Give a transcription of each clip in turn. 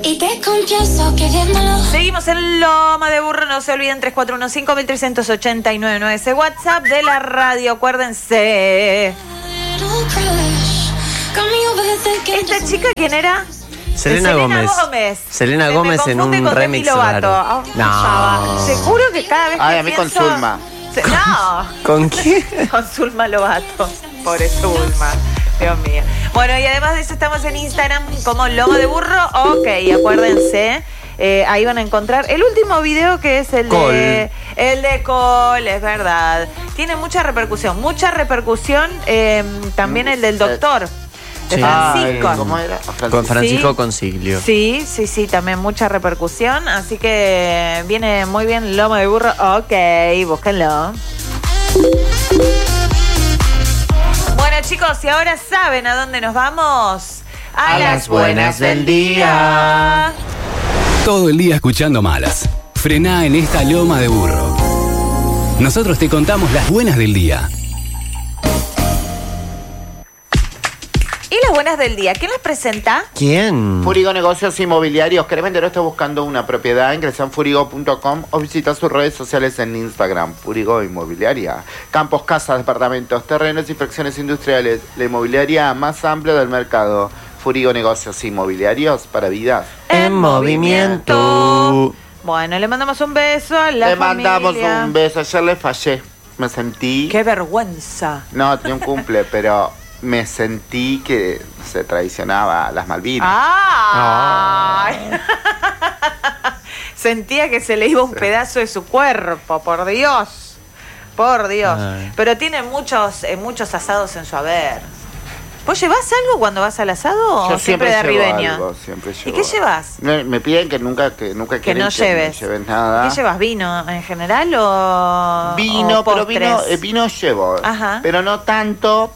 Y te confieso que viéndolo. Seguimos en Loma de Burro, no se olviden 341-5389 ese WhatsApp de la radio, acuérdense. ¿Esta chica quién era? Selena Gómez. Selena Gómez en un remix raro. No. Seguro que cada vez que a mí con Zulma. No. ¿Con quién? Con Zulma Lobato. Pobre Zulma. Dios mío. Bueno, y además de eso estamos en Instagram como Loma de Burro. Ok, acuérdense. Ahí van a encontrar el último video, que es el de Cole, es verdad. Tiene mucha repercusión. También el del doctor. De Francisco. ¿Cómo era? Con Francisco Consiglio. Sí, también mucha repercusión. Así que viene muy bien Loma de Burro. Ok, búsquenlo. Bueno, chicos, y ahora saben a dónde nos vamos. A las buenas del día. Todo el día escuchando malas. Frená en esta Loma de Burro. Nosotros te contamos las buenas del día. ¿Y las buenas del día? ¿Quién las presenta? ¿Quién? Furigo Negocios Inmobiliarios. ¿Querés vender o estás buscando una propiedad? Ingresa en furigo.com o visita sus redes sociales en Instagram. Furigo Inmobiliaria. Campos, casas, departamentos, terrenos y fracciones industriales. La inmobiliaria más amplia del mercado. Furigo Negocios Inmobiliarios para vidas en movimiento. Bueno, le mandamos un beso a la familia. Le mandamos un beso. Ayer le fallé. Me sentí... ¡Qué vergüenza! No, tenía un cumple, pero... Me sentí que se traicionaba a las Malvinas. ¡Ay! Sentía que se le iba un pedazo de su cuerpo, por Dios. Por Dios. Ay. Pero tiene muchos asados en su haber. ¿Vos llevás algo cuando vas al asado? Yo ¿O siempre de llevo arribeño? algo, siempre llevo. ¿Y qué llevas? Me piden que nunca quieren no que lleves. no lleven nada. ¿Qué llevas? ¿Vino en general o Vino, o pero postres? vino llevo. Ajá. Pero no tanto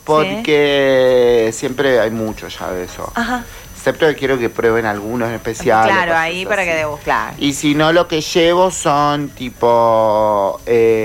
porque siempre hay mucho ya de eso. Ajá. Excepto que quiero que prueben algunos en especial. Claro, ahí para que debus, claro. Y si no, lo que llevo son tipo...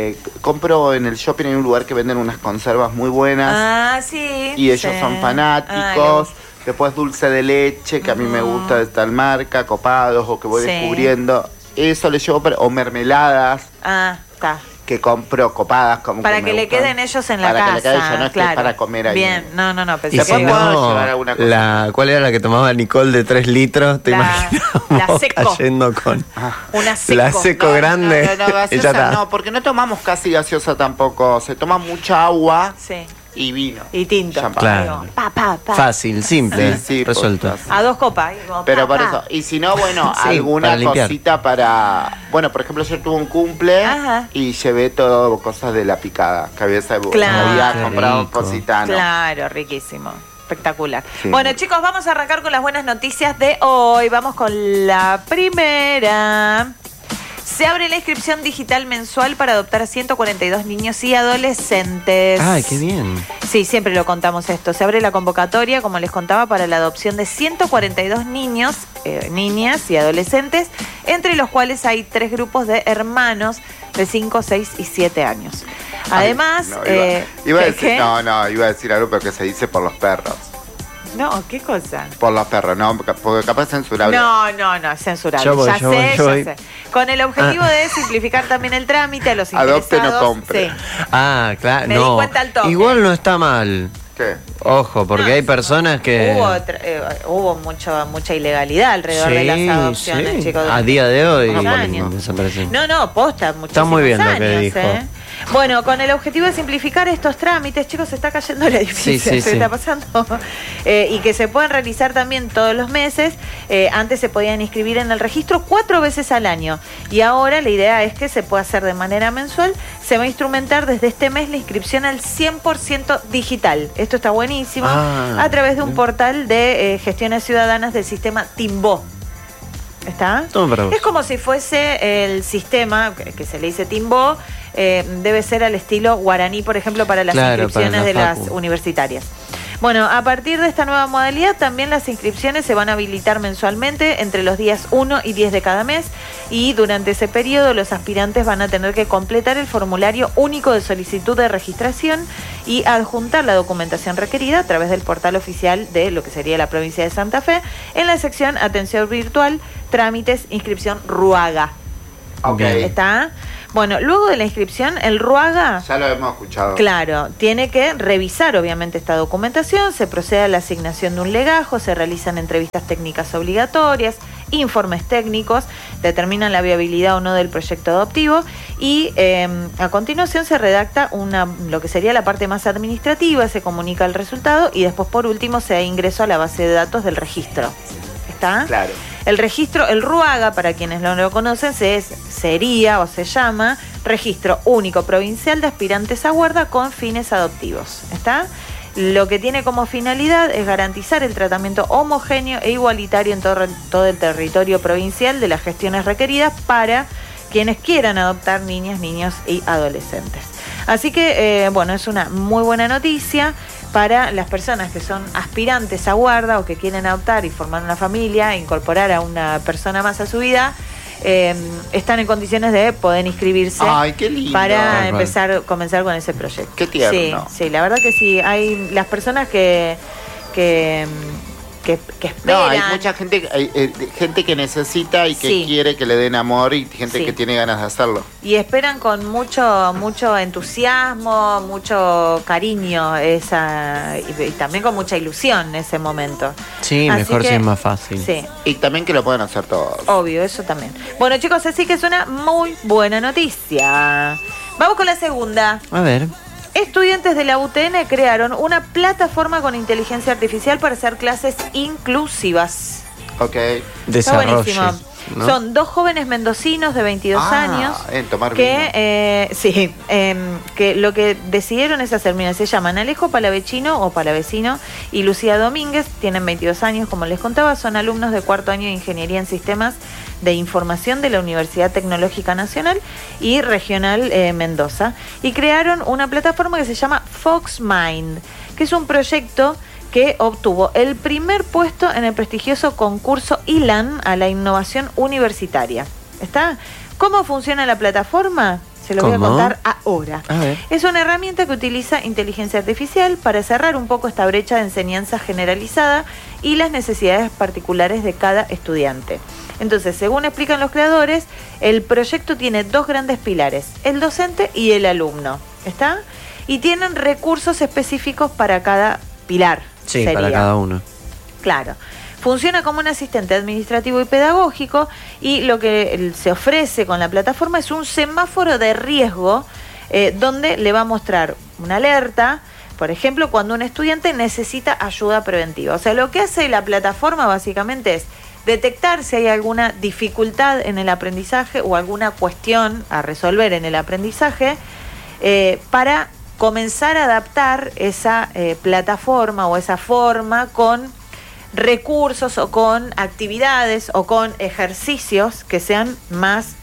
compro en el shopping, en un lugar que venden unas conservas muy buenas. Ah, sí. Y ellos sí. son fanáticos. Después dulce de leche, que a mí me gusta de tal marca, copados o que voy descubriendo. Eso le llevo, o mermeladas. Ah, está. Que compro copadas como para que le queden ellos en la casa. Para que le queden ellos, no es que es para comer ahí. Bien, no, pensé Y que si no, ¿cuál era la que tomaba Nicole de 3 litros? ¿Te imaginas? La seco. Cayendo con una seco. la seco grande. No, gaseosa, no, porque no tomamos casi gaseosa tampoco. Se toma mucha agua. Sí. Y vino. Y tinto. Claro. Pa. Fácil, simple, Sí, resuelto. A 2 copas. Pero por eso. Y si no, bueno, Sí, alguna para limpiar. cosita para... Bueno, por ejemplo, yo tuve un cumple. Ajá. Y llevé todo cosas de la picada. Que había Claro. comprado rico. cosita, ¿no? Claro, riquísimo. Espectacular. Sí. Bueno, chicos, vamos a arrancar con las buenas noticias de hoy. Vamos con la primera. Se abre la inscripción digital mensual para adoptar a 142 niños y adolescentes. Ay, qué bien. Sí, siempre lo contamos esto. Se abre la convocatoria, como les contaba, para la adopción de 142 niños, niñas y adolescentes, entre los cuales hay 3 grupos de hermanos de 5, 6 y 7 años. Además... iba a decir algo, pero que se dice por los perros. No, ¿qué cosa? Por los perros, no, porque capaz es censurable. No, es censurable. Yo voy. Ya sé. Con el objetivo de simplificar también el trámite a los Adopte, interesados. no compre. Sí. Ah, claro, Me di cuenta al toque. Igual no está mal. ¿Qué? Ojo, porque hay personas que... Hubo mucha ilegalidad alrededor de las adopciones, chicos. A día de hoy muchos años. desaparecen. No, posta, muchísimos Está muy bien años, lo que dijo. Bueno, con el objetivo de simplificar estos trámites, chicos, se está cayendo el edificio, Sí. está pasando. Y que se pueden realizar también todos los meses. Antes se podían inscribir en el registro 4 veces al año. Y ahora la idea es que se pueda hacer de manera mensual. Se va a instrumentar desde este mes la inscripción al 100% digital. Esto está buenísimo. A través de un portal de gestiones ciudadanas del sistema Timbó. ¿Está? Es como si fuese el sistema que se le dice Timbó. Debe ser al estilo guaraní, por ejemplo, para las inscripciones de las universitarias. Bueno, a partir de esta nueva modalidad también las inscripciones se van a habilitar mensualmente entre los días 1 y 10 de cada mes y durante ese periodo los aspirantes van a tener que completar el formulario único de solicitud de registración y adjuntar la documentación requerida a través del portal oficial de lo que sería la provincia de Santa Fe en la sección Atención Virtual, Trámites, Inscripción Ruaga. Ok. ¿Está? Bueno, luego de la inscripción, el Ruaga... Ya lo hemos escuchado. Claro, tiene que revisar obviamente esta documentación, se procede a la asignación de un legajo, se realizan entrevistas técnicas obligatorias, informes técnicos, determinan la viabilidad o no del proyecto adoptivo y a continuación se redacta lo que sería la parte más administrativa, se comunica el resultado y después por último se da ingreso a la base de datos del registro. ¿Está? Claro. El registro, el RUAGA, para quienes no lo conocen, sería o se llama Registro Único Provincial de Aspirantes a Guarda con fines adoptivos. ¿Está? Lo que tiene como finalidad es garantizar el tratamiento homogéneo e igualitario en todo el territorio provincial de las gestiones requeridas para quienes quieran adoptar niñas, niños y adolescentes. Así que, bueno, es una muy buena noticia para las personas que son aspirantes a guarda o que quieren adoptar y formar una familia, incorporar a una persona más a su vida, están en condiciones de poder inscribirse. Ay, qué lindo. Para comenzar con ese proyecto. Qué tierno. Sí, la verdad que sí. Hay las personas que esperan. No, hay mucha gente, gente que necesita y que quiere que le den amor y gente que tiene ganas de hacerlo. Y esperan con mucho entusiasmo, mucho cariño y también con mucha ilusión ese momento. Sí, así mejor que, si es más fácil. Sí. Y también que lo pueden hacer todos. Obvio, eso también. Bueno, chicos, así que es una muy buena noticia. Vamos con la segunda. A ver. Estudiantes de la UTN crearon una plataforma con inteligencia artificial para hacer clases inclusivas. Ok. Desarrollo. Está buenísimo. ¿No? Son dos jóvenes mendocinos de 22 años que lo que decidieron es hacer, mira, se llaman Alejo Palavecino y Lucía Domínguez, tienen 22 años, como les contaba, son alumnos de cuarto año de Ingeniería en Sistemas de Información de la Universidad Tecnológica Nacional y Regional Mendoza, y crearon una plataforma que se llama FoxMind, que es un proyecto que obtuvo el primer puesto en el prestigioso concurso ILAN a la innovación universitaria. ¿Está? ¿Cómo funciona la plataforma? Se lo voy a contar ahora. Es una herramienta que utiliza inteligencia artificial para cerrar un poco esta brecha de enseñanza generalizada y las necesidades particulares de cada estudiante. Entonces, según explican los creadores, el proyecto tiene dos grandes pilares, el docente y el alumno. ¿Está? Y tienen recursos específicos para cada pilar. Sí, para cada uno. Claro. Funciona como un asistente administrativo y pedagógico y lo que se ofrece con la plataforma es un semáforo de riesgo donde le va a mostrar una alerta, por ejemplo, cuando un estudiante necesita ayuda preventiva. O sea, lo que hace la plataforma básicamente es detectar si hay alguna dificultad en el aprendizaje o alguna cuestión a resolver en el aprendizaje para comenzar a adaptar esa plataforma o esa forma con recursos o con actividades o con ejercicios que sean más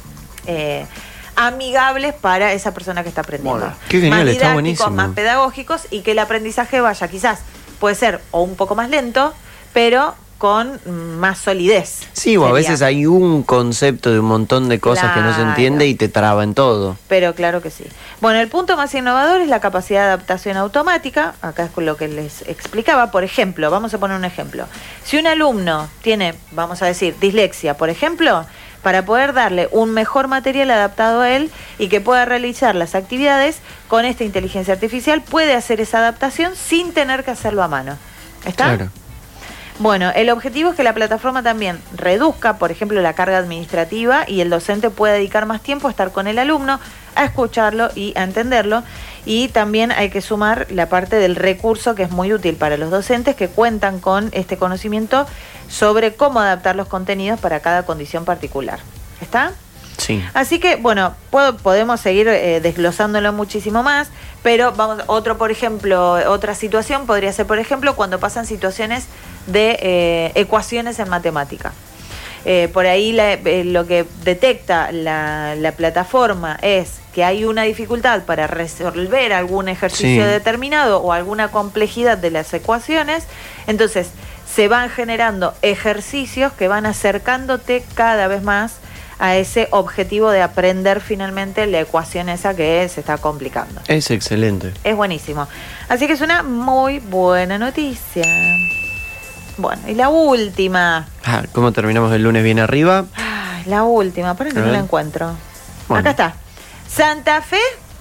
amigables para esa persona que está aprendiendo. Bueno, qué genial, más está didácticos, buenísimo. más pedagógicos y que el aprendizaje vaya quizás, puede ser o un poco más lento, pero con más solidez. Sí, o a veces hay un concepto de un montón de cosas que no se entiende y te traba en todo. Pero claro que sí. Bueno, el punto más innovador es la capacidad de adaptación automática. Acá es con lo que les explicaba. Por ejemplo, vamos a poner un ejemplo. Si un alumno tiene, vamos a decir, dislexia, por ejemplo, para poder darle un mejor material adaptado a él y que pueda realizar las actividades, con esta inteligencia artificial puede hacer esa adaptación sin tener que hacerlo a mano. ¿Está? Claro. Bueno, el objetivo es que la plataforma también reduzca, por ejemplo, la carga administrativa y el docente pueda dedicar más tiempo a estar con el alumno, a escucharlo y a entenderlo. Y también hay que sumar la parte del recurso que es muy útil para los docentes que cuentan con este conocimiento sobre cómo adaptar los contenidos para cada condición particular. ¿Está? Sí. Así que, bueno, podemos seguir desglosándolo muchísimo más, pero por ejemplo, otra situación podría ser, por ejemplo, cuando pasan situaciones de ecuaciones en matemática. Por ahí lo que detecta la plataforma es que hay una dificultad para resolver algún ejercicio determinado o alguna complejidad de las ecuaciones, entonces se van generando ejercicios que van acercándote cada vez más a ese objetivo de aprender finalmente la ecuación esa que se está complicando. Es excelente. Es buenísimo. Así que es una muy buena noticia. Bueno, y la última. ¿Cómo terminamos el lunes bien arriba? La última, para que no la encuentro. Bueno. Acá está. Santa Fe.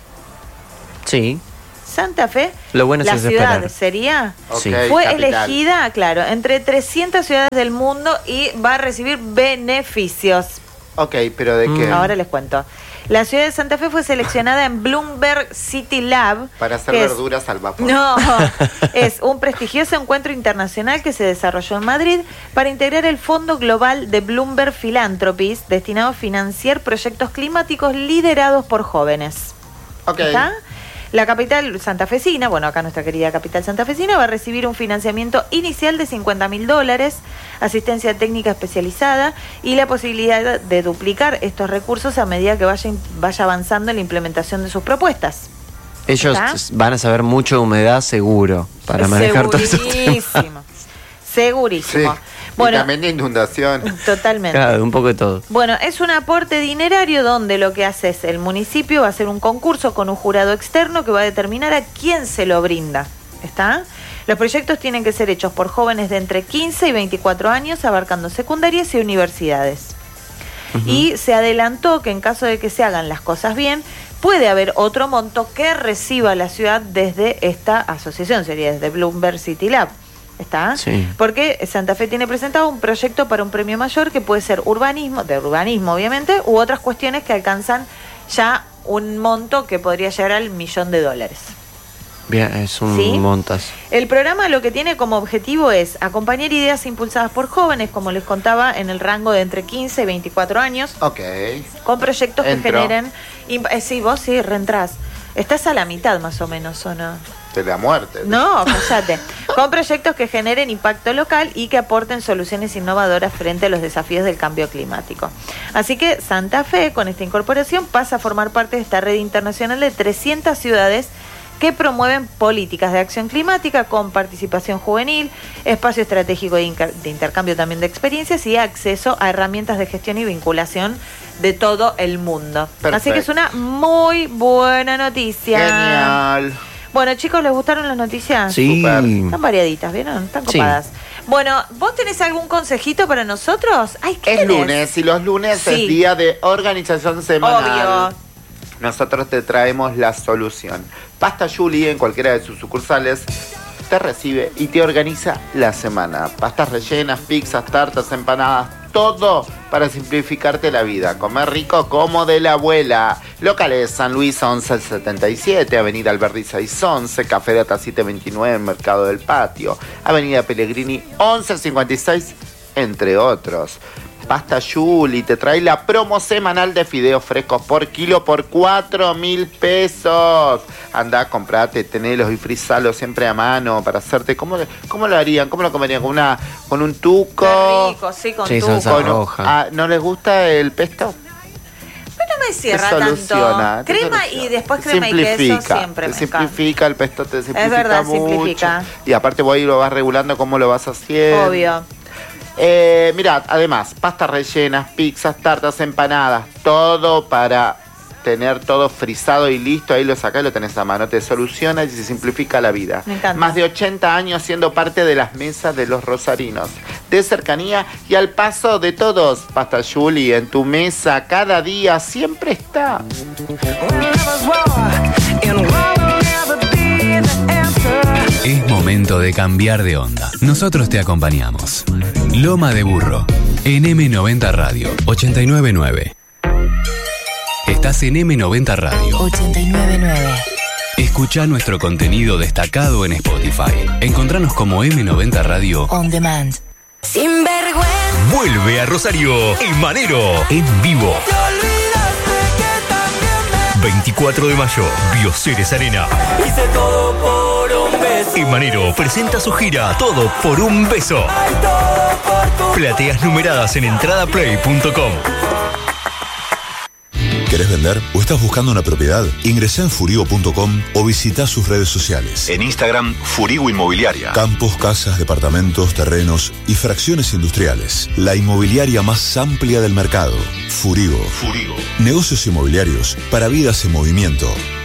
Sí. Santa Fe. Lo bueno la es ciudad esperar. sería. Okay, fue capital. elegida, claro, entre 300 ciudades del mundo y va a recibir beneficios. Ok, pero ¿de qué? Ahora les cuento. La ciudad de Santa Fe fue seleccionada en Bloomberg City Lab. Para hacer verduras al vapor. No, es un prestigioso encuentro internacional que se desarrolló en Madrid para integrar el Fondo Global de Bloomberg Philanthropies, destinado a financiar proyectos climáticos liderados por jóvenes. Ok. ¿Está? La capital santafesina, bueno, acá nuestra querida capital santafesina, va a recibir un financiamiento inicial de $50.000, asistencia técnica especializada y la posibilidad de duplicar estos recursos a medida que vaya avanzando en la implementación de sus propuestas. Ellos van a saber mucho de humedad seguro para manejar todo eso. Segurísimo. Sí. Bueno, y también de inundación. Totalmente. Claro, un poco de todo. Bueno, es un aporte dinerario donde lo que hace es el municipio va a hacer un concurso con un jurado externo que va a determinar a quién se lo brinda. ¿Está? Los proyectos tienen que ser hechos por jóvenes de entre 15 y 24 años, abarcando secundarias y universidades. Y se adelantó que en caso de que se hagan las cosas bien, puede haber otro monto que reciba la ciudad desde esta asociación, sería desde Bloomberg City Lab. ¿Está? Sí. Porque Santa Fe tiene presentado un proyecto para un premio mayor que puede ser urbanismo obviamente, u otras cuestiones que alcanzan ya un monto que podría llegar al $1.000.000. Bien, es un montas. El programa lo que tiene como objetivo es acompañar ideas impulsadas por jóvenes, como les contaba, en el rango de entre 15 y 24 años. Ok. Con proyectos que Entro. generen... sí, vos sí, reentrás. Estás a la mitad más o menos, ¿o no? De la muerte. No, cállate. Con proyectos que generen impacto local y que aporten soluciones innovadoras frente a los desafíos del cambio climático. Así que Santa Fe, con esta incorporación, pasa a formar parte de esta red internacional de 300 ciudades que promueven políticas de acción climática con participación juvenil, espacio estratégico de intercambio también de experiencias y acceso a herramientas de gestión y vinculación de todo el mundo. Perfecto. Así que es una muy buena noticia. Genial. Bueno, chicos, ¿les gustaron las noticias? Sí. Super. Están variaditas, ¿vieron? Están copadas. Bueno, ¿vos tenés algún consejito para nosotros? Ay, ¿qué Es tenés? lunes y los lunes Sí. es día de organización semanal. Obvio. Nosotros te traemos la solución. Pasta Julie en cualquiera de sus sucursales te recibe y te organiza la semana. Pastas rellenas, pizzas, tartas, empanadas, todo para simplificarte la vida. Comer rico como de la abuela. Locales San Luis 1177, Avenida Alberdi 611, Café Data 729, Mercado del Patio, Avenida Pellegrini 1156, entre otros. Pasta Julie te trae la promo semanal de fideos frescos por kilo por 4.000 pesos. Andá, comprate, tenelos y frisalos siempre a mano para hacerte. ¿Cómo lo harían? ¿Cómo lo comerían? ¿Con un tuco? Qué rico, sí, con Sí, tuco. salsa roja. ¿No les gusta el pesto? Pero no me cierra Te tanto. soluciona, te Crema soluciona. y después crema y queso siempre me simplifica el pesto, te simplifica verdad, mucho. simplifica. Y aparte vos ahí lo vas regulando cómo lo vas haciendo. Obvio. Mirad, además, pastas rellenas, pizzas, tartas, empanadas, todo para tener todo frisado y listo. Ahí lo sacás y lo tenés a mano. Te soluciona y se simplifica la vida. Me encanta. Más de 80 años siendo parte de las mesas de los rosarinos. De cercanía y al paso de todos. Pasta Julie en tu mesa cada día siempre está. Es momento de cambiar de onda. Nosotros te acompañamos. Loma de Burro, en M90 Radio 899. Estás en M90 Radio 899. Escucha nuestro contenido destacado en Spotify. Encontranos como M90 Radio On demand. Sin vergüenza. Vuelve a Rosario, El Manero, en vivo. 24 de mayo, Bioceres Arena. Hice todo por un beso. El Manero presenta su gira Todo por un beso. Todo por tu... Plateas numeradas en entradaplay.com. ¿Querés vender o estás buscando una propiedad? Ingresá en furigo.com o visita sus redes sociales. En Instagram, Furigo Inmobiliaria. Campos, casas, departamentos, terrenos y fracciones industriales. La inmobiliaria más amplia del mercado. Furigo. Furigo. Negocios inmobiliarios para vidas en movimiento.